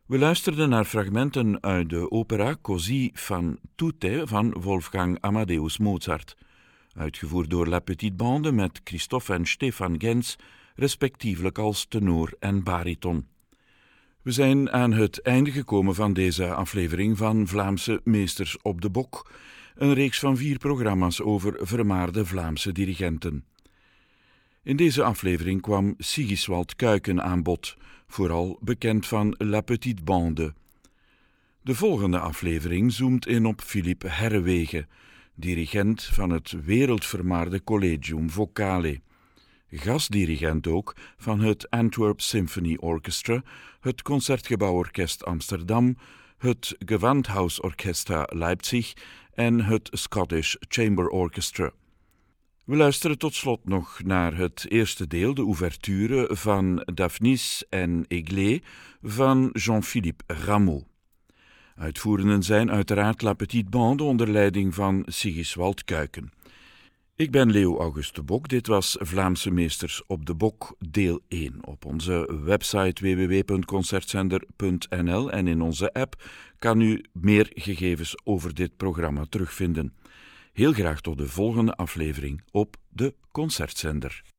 We luisterden naar fragmenten uit de opera Così fan tutte van Wolfgang Amadeus Mozart, uitgevoerd door La Petite Bande met Christophe en Stefan Gens, respectievelijk als tenor en bariton. We zijn aan het einde gekomen van deze aflevering van Vlaamse Meesters op de Bok, een reeks van 4 programma's over vermaarde Vlaamse dirigenten. In deze aflevering kwam Sigiswald Kuijken aan bod, vooral bekend van La Petite Bande. De volgende aflevering zoomt in op Philippe Herreweghe, dirigent van het wereldvermaarde Collegium Vocale. Gastdirigent ook van het Antwerp Symphony Orchestra, het Concertgebouworkest Amsterdam, het Gewandhausorchestra Leipzig en het Scottish Chamber Orchestra. We luisteren tot slot nog naar het eerste deel, de ouverture van Daphnis en Aiglé van Jean-Philippe Rameau. Uitvoerenden zijn uiteraard La Petite Bande onder leiding van Sigiswald Kuijken. Ik ben Leo Auguste Bok, dit was Vlaamse Meesters op de Bok, deel 1. Op onze website www.concertzender.nl en in onze app kan u meer gegevens over dit programma terugvinden. Heel graag tot de volgende aflevering op de Concertzender.